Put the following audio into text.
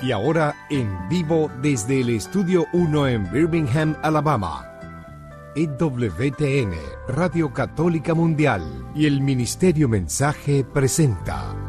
Y ahora en vivo desde el Estudio 1 en Birmingham, Alabama. EWTN, Radio Católica Mundial y el Ministerio Mensaje presenta